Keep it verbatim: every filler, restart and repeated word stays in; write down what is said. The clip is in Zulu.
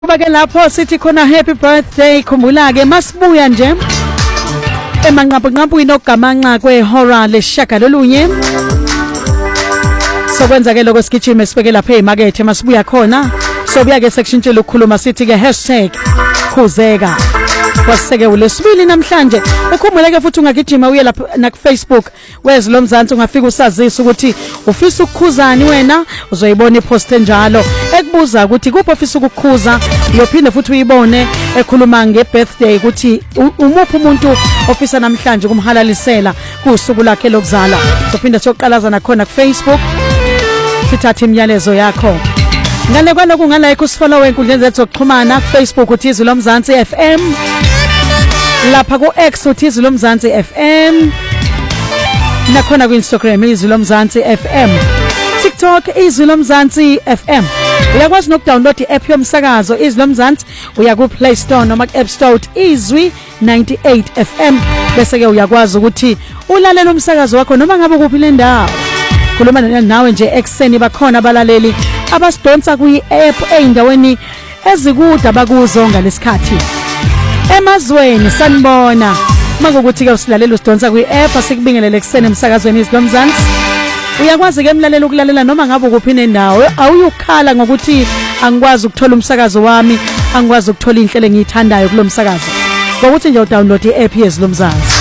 Kuba ke lapho sithi khona happy birthday khumbula ke masibuya nje emanqapho nqaphwini ogamanqa kwehora leshagalolunye sokwenza ke lokho sigijime sibeke lapha emakethe masibuya khona sobuya ke sekushintshelwa ukukhuluma sithi ke hashtag khuzeka waseke ulesibili namhlanje ukhumbule ke futhi ungagijima uye lapha na Facebook wezi lomzansi ungafika usazisa ukuthi ufisa ukukhuzani wena uzoyibona ipost enjalo ekubuza ukuthi kuphi ofisa ukukhuza uyophinde futhi uyibone ekhuluma ngebirthday ukuthi umuphi umuntu ofisa namhlanje kumhalalisela kusuku lakhe lokuzala uzophinde soqalaza nakhona ku Facebook sithatha imiyalezo yakho ngale kwaloko ungalike usifollow enkundleni zethu zokuxhumana ku Facebook uthi Izwi Lomzansi F M lapha ku X uthi Izwi Lomzansi F M nakhona ku Instagram Izwi Lomzansi F M TikTok Izwi Lomzansi F M uyakwazi nokudownload i-app yomsakazo Izwi Lomzansi uya ku Play Store noma ku App Store Izwi ninety-eight F M bese ke uyakwazi ukuthi ulalela umsakazo wakho noma ngabe kuphi le ndawo khuluma nawe nje ekseni bakhona abalaleli abasidonsa kuyi-app eindaweni ezikude abakuzo ngalesikhathi emazweni sanibona makukuthi ke usilalela usidonsa kuyi-app asikubingelele ekseni emsakazweni Izwi Lomzansi uyakwazi ke emlalela ukulalela noma ngabe kuphi nendawo awuyukhala ngokuthi angikwazi ukuthola umsakazo wami angikwazi ukuthola inhlelo engiyithandayo kulomsakazo ngokuthi nje udownload i-app yeZwi Lomzansi